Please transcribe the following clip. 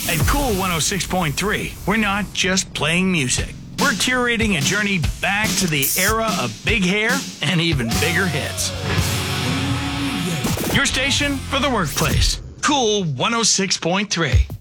At Cool 106.3, we're not just playing music. We're curating a journey back to the era of big hair and even bigger hits. Your station for the workplace. Cool 106.3.